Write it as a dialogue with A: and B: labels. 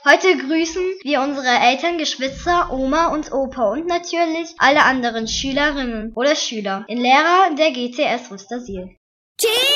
A: Heute grüßen wir unsere Eltern, Geschwister, Oma und Opa und natürlich alle anderen Schülerinnen oder Schüler in Lehrer der GTS Wustersiel.